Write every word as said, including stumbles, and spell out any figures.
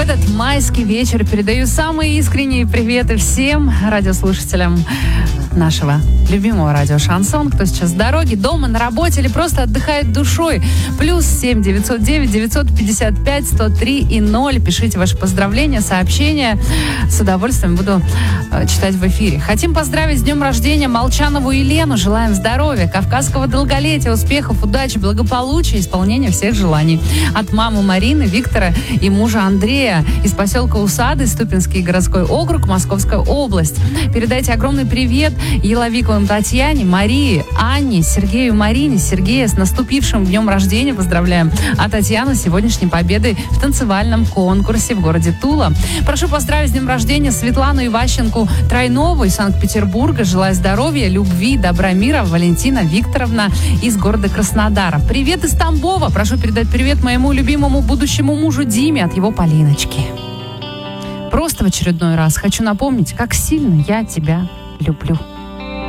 этот майский вечер передаю самые искренние приветы всем радиослушателям нашего любимого радио «Шансон», кто сейчас в дороге, дома, на работе или просто отдыхает душой. Плюс семь девятьсот девять девятьсот пятьдесят пять сто три и ноль. Пишите ваши поздравления, сообщения. С удовольствием буду э, читать в эфире. Хотим поздравить с днем рождения Молчанову Елену. Желаем здоровья, кавказского долголетия, успехов, удачи, благополучия, исполнения всех желаний. От мамы Марины, Виктора и мужа Андрея из поселка Усады, Ступинский городской округ, Московская область. Передайте огромный привет Еловиковым Татьяне, Марии, Анне, Сергею, Марине, Сергея с наступившим днем рождения. Поздравляем. А Татьяну с сегодняшней победой в танцевальном конкурсе в городе Тула. Прошу поздравить с днем рождения Светлану Иващенко Тройнову из Санкт-Петербурга. Желаю здоровья, любви, добра, мира. Валентина Викторовна из города Краснодара. Привет из Тамбова. Прошу передать привет моему любимому будущему мужу Диме от его Полиночки. Просто в очередной раз хочу напомнить, как сильно я тебя люблю.